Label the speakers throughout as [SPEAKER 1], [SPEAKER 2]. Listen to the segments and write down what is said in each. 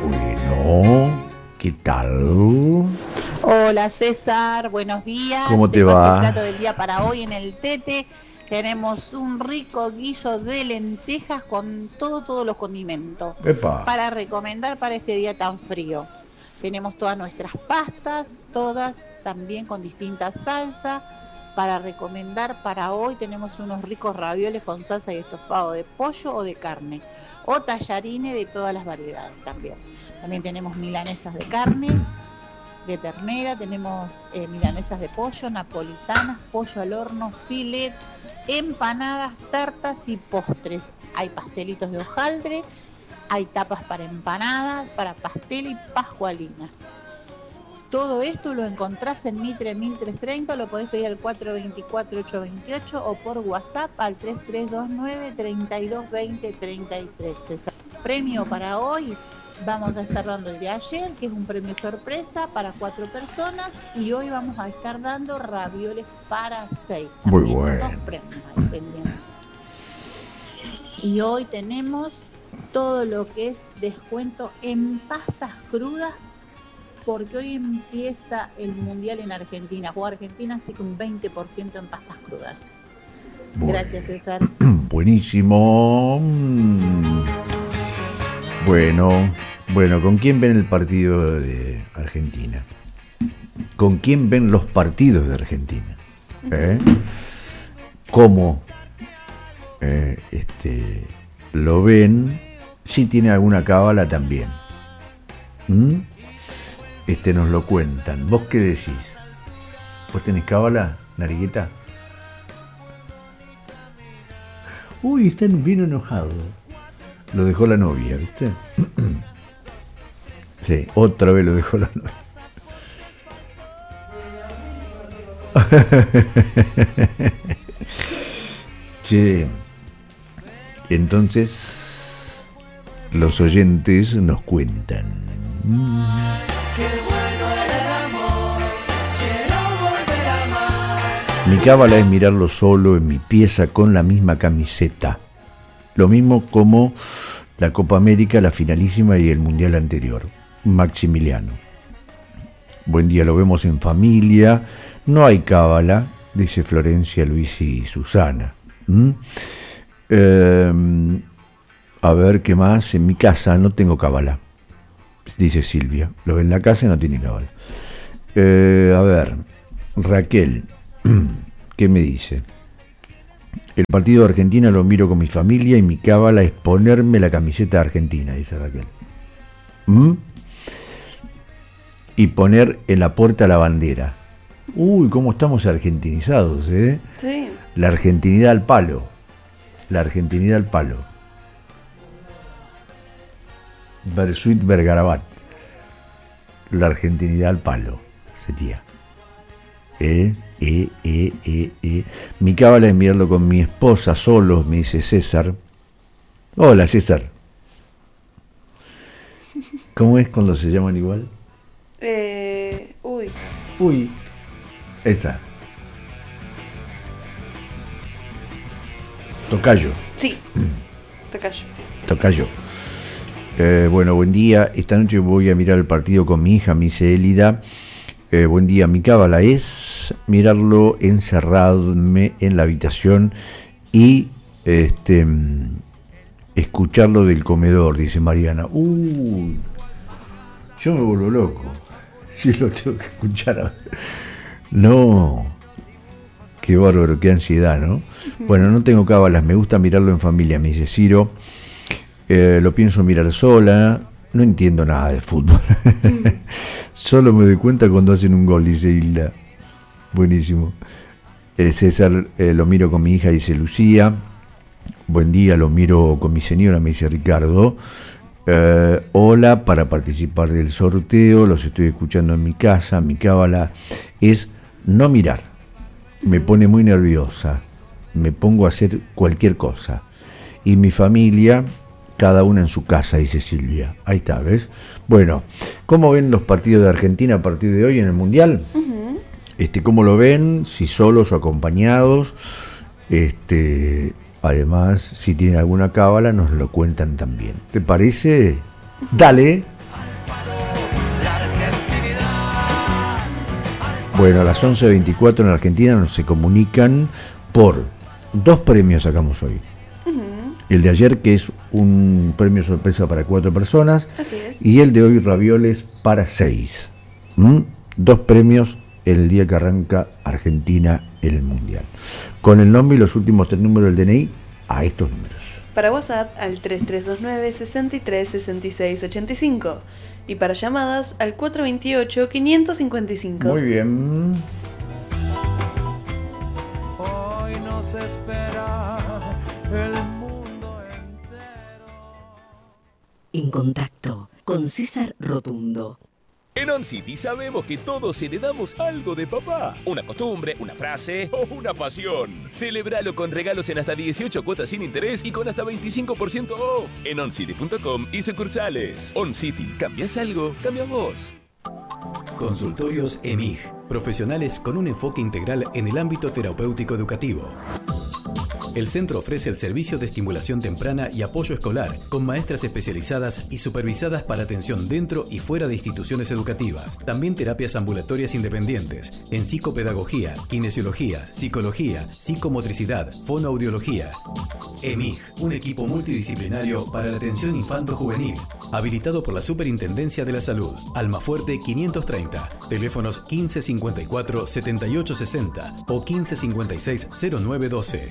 [SPEAKER 1] Bueno, ¿qué tal?
[SPEAKER 2] Hola César, buenos días.
[SPEAKER 1] ¿Cómo te
[SPEAKER 2] pasé
[SPEAKER 1] va?
[SPEAKER 2] el plato del día para hoy en el Tete. Tenemos un rico guiso de lentejas con todos los condimentos
[SPEAKER 1] Epa.
[SPEAKER 2] para recomendar para este día tan frío. Tenemos todas nuestras pastas, todas también con distintas salsas. Para recomendar para hoy tenemos unos ricos ravioles con salsa y estofado de pollo o de carne, o tallarines de todas las variedades también. También tenemos milanesas de carne, de ternera, tenemos milanesas de pollo, napolitanas, pollo al horno, filet, empanadas, tartas y postres. Hay pastelitos de hojaldre, hay tapas para empanadas, para pastel y pascualina. Todo esto lo encontrás en Mitre 1330, lo podés pedir al 424-828 o por WhatsApp al 3329-3220-33. Premio para hoy, vamos a estar dando el de ayer, que es un premio sorpresa para 4 personas, y hoy vamos a estar dando ravioles para 6.
[SPEAKER 1] Muy
[SPEAKER 2] También
[SPEAKER 1] bueno.
[SPEAKER 2] 2 premios ahí pendientes. Y hoy tenemos todo lo que es descuento en pastas crudas, porque hoy empieza el Mundial en Argentina. Juega Argentina, así que un 20% en pastas crudas.
[SPEAKER 1] Bueno.
[SPEAKER 2] Gracias, César.
[SPEAKER 1] Buenísimo. Bueno, ¿con quién ven el partido de Argentina? ¿Con quién ven los partidos de Argentina? ¿Cómo lo ven? Si tiene alguna cábala también. Nos lo cuentan. ¿Vos qué decís? ¿Vos tenés cábala, Narigueta? Uy, están bien enojados. Lo dejó la novia, ¿viste? Sí, otra vez lo dejó la novia. Che, entonces los oyentes nos cuentan. Mi cábala es mirarlo solo en mi pieza con la misma camiseta. Lo mismo como la Copa América, la finalísima y el Mundial anterior. Maximiliano. Buen día, lo vemos en familia. No hay cábala, dice Florencia, Luis y Susana. A ver, ¿qué más? En mi casa no tengo cábala, dice Silvia. Lo ve en la casa y no tiene cábala. A ver, Raquel, ¿qué me dice? El partido de Argentina lo miro con mi familia y mi cábala es ponerme la camiseta de Argentina, dice Raquel. Y poner en la puerta la bandera. Uy, cómo estamos argentinizados, ¿eh?
[SPEAKER 3] Sí.
[SPEAKER 1] La argentinidad al palo. La argentinidad al palo. Versuit Vergarabat. La argentinidad al palo, sería. Mi cábala es mirarlo con mi esposa solos, me dice César. Hola, César. ¿Cómo es cuando se llaman igual? Uy. Esa. Tocayo.
[SPEAKER 3] Sí.
[SPEAKER 1] Tocayo. Bueno, buen día. Esta noche voy a mirar el partido con mi hija, me dice Elida. Buen día, mi cábala es mirarlo encerrarme en la habitación y escucharlo del comedor, dice Mariana. Yo me vuelvo loco si lo tengo que escuchar. No, qué bárbaro, qué ansiedad, ¿no? Bueno, no tengo cábalas, me gusta mirarlo en familia, me dice Ciro. Lo pienso mirar sola. No entiendo nada de fútbol. Solo me doy cuenta cuando hacen un gol, dice Hilda. Buenísimo. César, lo miro con mi hija, dice Lucía. Buen día, lo miro con mi señora, me dice Ricardo. Hola, para participar del sorteo, los estoy escuchando en mi casa. Mi cábala es no mirar. Me pone muy nerviosa. Me pongo a hacer cualquier cosa. Y mi familia... Cada una en su casa, dice Silvia. Ahí está, ¿ves? Bueno, ¿cómo ven los partidos de Argentina a partir de hoy en el Mundial? ¿Cómo lo ven? Si solos o acompañados. Además, si tienen alguna cábala, nos lo cuentan también. ¿Te parece? Dale. Bueno, a las 11:24 en Argentina nos se comunican por 2 premios sacamos hoy. El de ayer, que es un premio sorpresa para 4 personas.
[SPEAKER 3] Así es.
[SPEAKER 1] Y el de hoy, ravioles para 6. 2 premios el día que arranca Argentina en el Mundial. Con el nombre y los últimos 3 números del DNI a estos números.
[SPEAKER 3] Para WhatsApp al 3329 63 66 85 y para llamadas al 428 555.
[SPEAKER 1] Muy bien.
[SPEAKER 4] Hoy nos espera el mundo entero.
[SPEAKER 5] En contacto con César Rotundo.
[SPEAKER 6] En OnCity sabemos que todos heredamos algo de papá. Una costumbre, una frase o una pasión. Celebralo con regalos en hasta 18 cuotas sin interés y con hasta 25% off. En oncity.com y sucursales. OnCity, ¿cambias algo? Cambias vos.
[SPEAKER 7] Consultorios EMIG. Profesionales con un enfoque integral en el ámbito terapéutico educativo. El centro ofrece el servicio de estimulación temprana y apoyo escolar, con maestras especializadas y supervisadas para atención dentro y fuera de instituciones educativas. También terapias ambulatorias independientes, en psicopedagogía, kinesiología, psicología, psicomotricidad, fonoaudiología. EMIG, un equipo multidisciplinario para la atención infanto-juvenil, habilitado por la Superintendencia de la Salud. Almafuerte 530, teléfonos 1554-7860 o 1556-0912.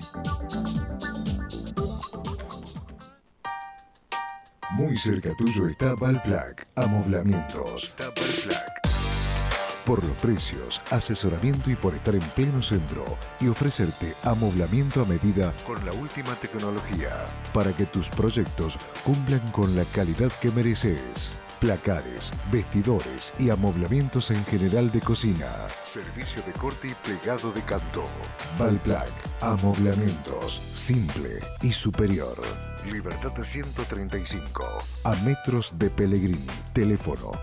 [SPEAKER 8] Muy cerca tuyo está Valplac, amoblamientos. Valplac. Por los precios, asesoramiento y por estar en pleno centro y ofrecerte amoblamiento a medida con la última tecnología para que tus proyectos cumplan con la calidad que mereces. Placares, vestidores y amoblamientos en general de cocina. Servicio de corte y plegado de canto. Valplac, amoblamientos, simple y superior. Libertad 135, a metros de Pellegrini. Teléfono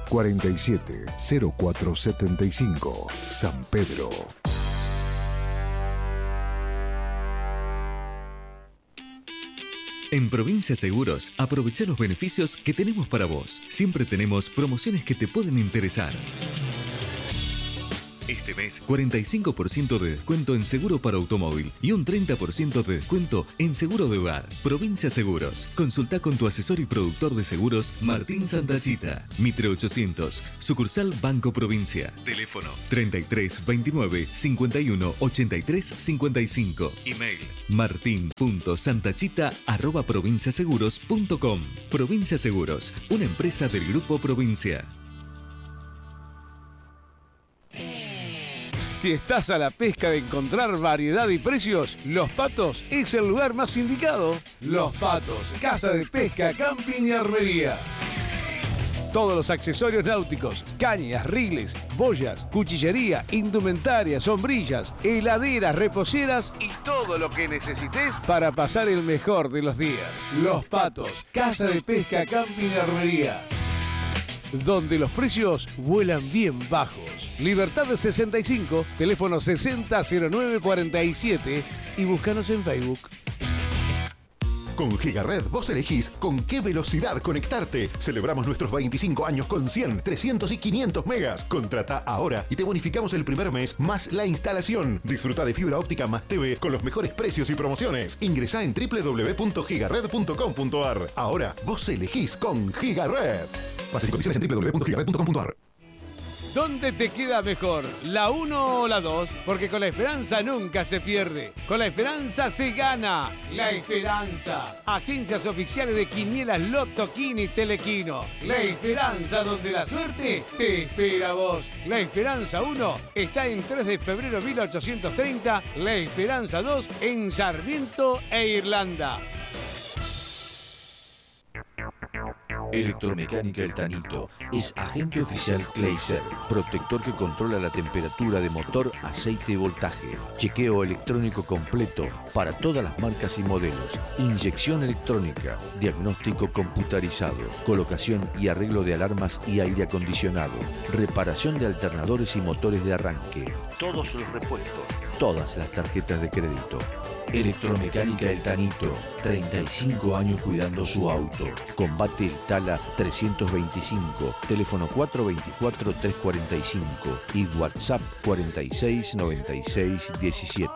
[SPEAKER 8] 470475, San Pedro.
[SPEAKER 9] En Provincia Seguros, aprovecha los beneficios que tenemos para vos. Siempre tenemos promociones que te pueden interesar. Este mes, 45% de descuento en seguro para automóvil y un 30% de descuento en seguro de hogar. Provincia Seguros. Consulta con tu asesor y productor de seguros, Martín Santachita. Mitre 800, sucursal Banco Provincia. Teléfono 33 29 51 83 55. Email martin.santachita@provinciaseguros.com. Provincia Seguros, una empresa del Grupo Provincia.
[SPEAKER 10] Si estás a la pesca de encontrar variedad y precios, Los Patos es el lugar más indicado. Los Patos, casa de pesca, camping y armería. Todos los accesorios náuticos, cañas, riles, boyas, cuchillería, indumentaria, sombrillas, heladeras, reposeras y todo lo que necesites para pasar el mejor de los días. Los Patos, casa de pesca, camping y armería, donde los precios vuelan bien bajos. Libertad 65, teléfono 600947 y búscanos en Facebook.
[SPEAKER 11] Con Gigared vos elegís con qué velocidad conectarte. Celebramos nuestros 25 años con 100, 300 y 500 megas. Contrata ahora y te bonificamos el primer mes más la instalación. Disfruta de fibra óptica más TV con los mejores precios y promociones. Ingresá en www.gigared.com.ar. Ahora vos elegís con Gigared. Bases y condiciones en www.gigared.com.ar.
[SPEAKER 10] ¿Dónde te queda mejor? ¿La 1 o la 2? Porque con la esperanza nunca se pierde. Con la esperanza se gana. La Esperanza. Agencias oficiales de Quinielas Loto, Quini y Telequino. La Esperanza, donde la suerte te espera a vos. La Esperanza 1 está en 3 de febrero 1830. La Esperanza 2 en Sarmiento e Irlanda.
[SPEAKER 12] Electromecánica El Tanito es agente oficial Clayser, protector que controla la temperatura de motor, aceite y voltaje, chequeo electrónico completo para todas las marcas y modelos, inyección electrónica, diagnóstico computarizado, colocación y arreglo de alarmas y aire acondicionado, reparación de alternadores y motores de arranque, todos los repuestos, todas las tarjetas de crédito. Electromecánica El Tanito, 35 años cuidando su auto. Combate Itala 325, teléfono 424-345 y WhatsApp 469617.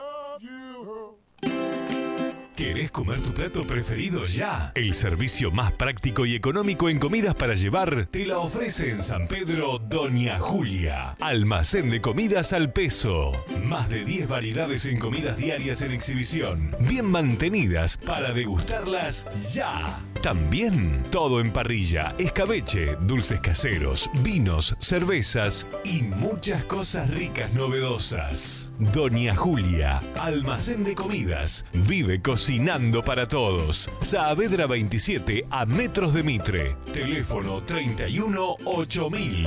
[SPEAKER 13] ¿Querés comer tu plato preferido ya? El servicio más práctico y económico en comidas para llevar te la ofrece en San Pedro Doña Julia. Almacén de comidas al peso. Más de 10 variedades en comidas diarias en exhibición. Bien mantenidas para degustarlas ya. También todo en parrilla, escabeche, dulces caseros, vinos, cervezas y muchas cosas ricas novedosas. Doña Julia, almacén de comidas. Vive cocinando para todos. Saavedra 27 a metros de Mitre. Teléfono 31 8000.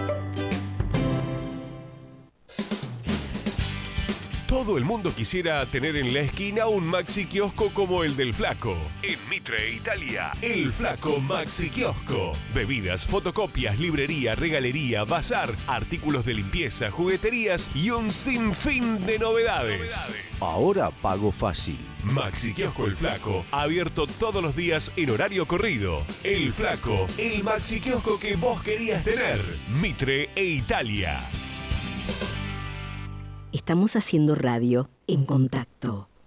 [SPEAKER 13] Todo el mundo quisiera tener en la esquina un Maxi Kiosco como el del Flaco. En Mitre, Italia, el Flaco Maxi Kiosco. Bebidas, fotocopias, librería, regalería, bazar, artículos de limpieza, jugueterías y un sinfín de novedades.
[SPEAKER 12] Ahora pago fácil.
[SPEAKER 13] Maxi Kiosco El Flaco, abierto todos los días en horario corrido. El Flaco, el Maxi Kiosco que vos querías tener. Mitre e Italia.
[SPEAKER 5] Estamos haciendo radio en contacto.